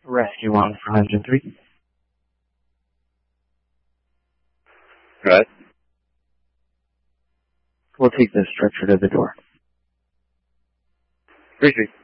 Rescue 1 for Engine 3. Right. We'll take the stretcher to the door. Appreciate it.